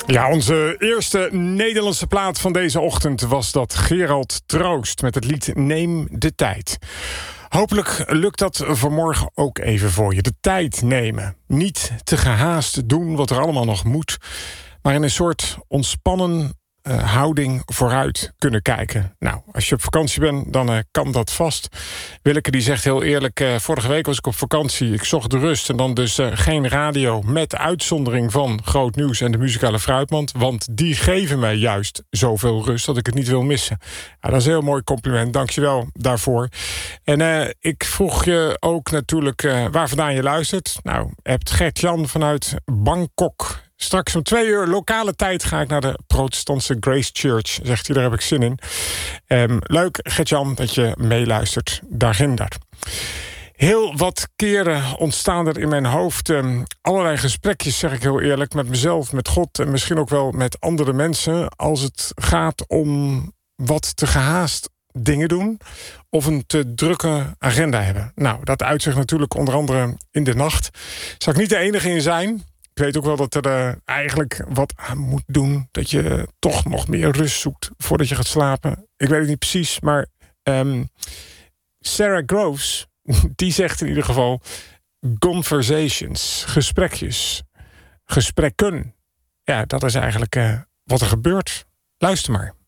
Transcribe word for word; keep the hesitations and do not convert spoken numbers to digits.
Ja, onze eerste Nederlandse plaat van deze ochtend was dat Gerald Troost met het lied Neem de Tijd. Hopelijk lukt dat vanmorgen ook even voor je. De tijd nemen. Niet te gehaast doen wat er allemaal nog moet, maar in een soort ontspannen uh, houding vooruit kunnen kijken. Nou, als je op vakantie bent, dan uh, kan dat vast. Willeke die zegt heel eerlijk, uh, vorige week was ik op vakantie. Ik zocht de rust en dan dus uh, geen radio, met uitzondering van Groot Nieuws en de muzikale Fruitmand. Want die geven mij juist zoveel rust dat ik het niet wil missen. Ja, dat is een heel mooi compliment. Dank je wel daarvoor. En uh, ik vroeg je ook natuurlijk uh, waar vandaan je luistert. Nou, hebt Gert-Jan vanuit Bangkok. Straks om twee uur lokale tijd ga ik naar de protestantse Grace Church. Zegt hij, daar heb ik zin in. Um, leuk, Gert-Jan, dat je meeluistert. Daarginder. Heel wat keren ontstaan er in mijn hoofd um, allerlei gesprekjes, zeg ik heel eerlijk, met mezelf, met God en misschien ook wel met andere mensen, als het gaat om wat te gehaast dingen doen of een te drukke agenda hebben. Nou, dat uitzicht natuurlijk onder andere in de nacht. Zal ik niet de enige in zijn? Ik weet ook wel dat er uh, eigenlijk wat aan moet doen, dat je toch nog meer rust zoekt voordat je gaat slapen. Ik weet het niet precies, maar um, Sarah Groves, die zegt in ieder geval conversations, gesprekjes, gesprekken. Ja, dat is eigenlijk uh, wat er gebeurt. Luister maar.